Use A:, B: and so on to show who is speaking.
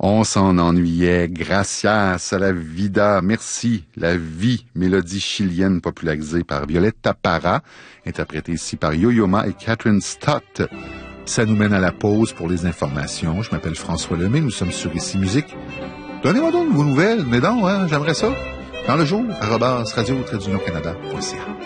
A: On s'en ennuyait. Gracias a la vida. Merci. La vie. Mélodie chilienne popularisée par Violetta Parra, interprétée ici par Yo-Yo Ma et Catherine Stott. Ça nous mène à la pause pour les informations. Je m'appelle François Lemay. Nous sommes sur Ici Musique. Donnez-moi donc vos nouvelles. Mais non, hein, j'aimerais ça. Dans le jour, @radio-canada.ca.